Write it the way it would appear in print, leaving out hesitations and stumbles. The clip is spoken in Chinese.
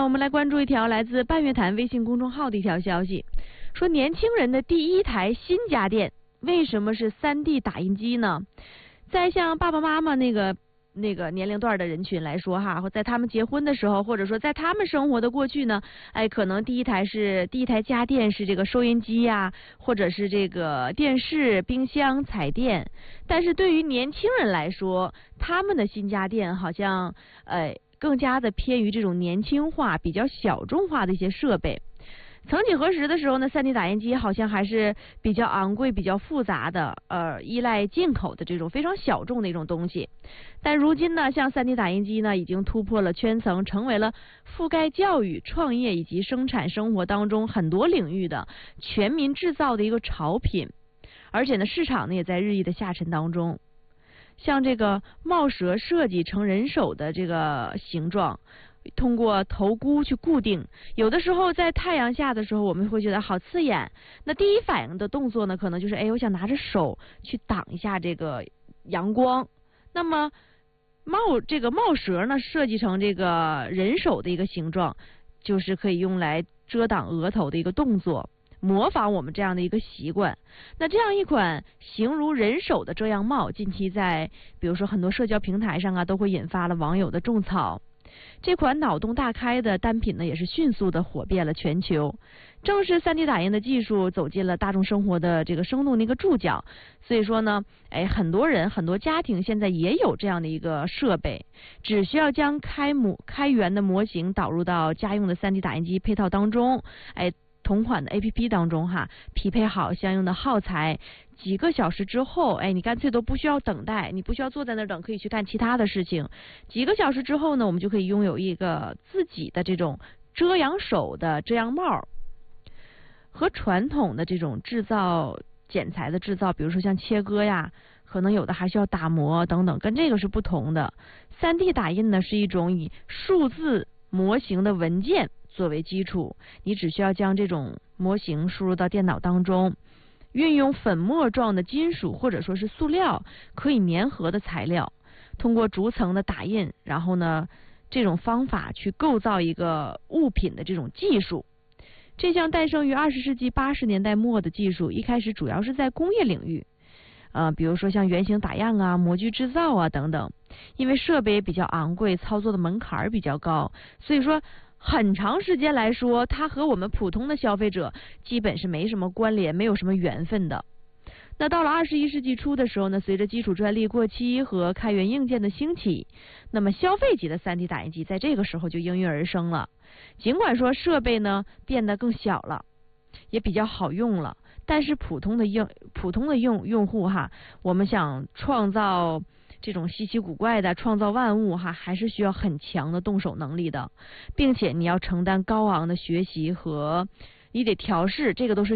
我们来关注一条来自半月谈微信公众号的一条消息，说年轻人的第一台新家电为什么是 3D 打印机呢？在像爸爸妈妈那个年龄段的人群来说哈，或在他们结婚的时候，或者说在他们生活的过去呢，可能第一台家电是这个收音机呀，或者是这个电视、冰箱、彩电。但是对于年轻人来说，他们的新家电好像更加的偏于这种年轻化、比较小众化的一些设备。曾几何时的时候呢，3D 打印机好像还是比较昂贵、比较复杂的，依赖进口的这种非常小众的一种东西。但如今呢，像 3D 打印机呢，已经突破了圈层，成为了覆盖教育、创业以及生产生活当中很多领域的全民制造的一个潮品，而且呢，市场呢也在日益的下沉当中。像这个帽舌设计成人手的这个形状，通过头箍去固定，有的时候在太阳下的时候我们会觉得好刺眼，那第一反应的动作呢，可能就是我想拿着手去挡一下这个阳光。那么帽舌呢设计成这个人手的一个形状，就是可以用来遮挡额头的一个动作，模仿我们这样的一个习惯。那这样一款形如人手的遮阳帽，近期在比如说很多社交平台上都会引发了网友的种草。这款脑洞大开的单品呢，也是迅速的火遍了全球。正是 3D 打印的技术走进了大众生活的这个生动的一个注脚，所以说呢，很多人很多家庭现在也有这样的一个设备，只需要将开源的模型导入到家用的 3D 打印机配套当中，同款的 APP 当中匹配好相应的耗材，几个小时之后，你干脆都不需要等待，你不需要坐在那儿等，可以去干其他的事情。几个小时之后呢，我们就可以拥有一个自己的这种遮阳手的遮阳帽。和传统的这种剪裁的制造，比如说像切割呀，可能有的还需要打磨等等，跟这个是不同的。3D 打印呢是一种以数字模型的文件作为基础，你只需要将这种模型输入到电脑当中，运用粉末状的金属或者说是塑料可以粘合的材料，通过逐层的打印，然后呢这种方法去构造一个物品的这种技术。这项诞生于20世纪80年代末的技术，一开始主要是在工业领域，比如说像原型打样啊、模具制造啊等等。因为设备比较昂贵，操作的门槛比较高，所以说很长时间来说，它和我们普通的消费者基本是没什么关联，没有什么缘分的。那到了21世纪初的时候呢，随着基础专利过期和开源硬件的兴起，那么消费级的 3D 打印机在这个时候就应运而生了。尽管说设备呢变得更小了，也比较好用了，但是普通的用户我们想创造这种稀奇古怪的创造万物还是需要很强的动手能力的，并且你要承担高昂的学习和你得调试，这个都是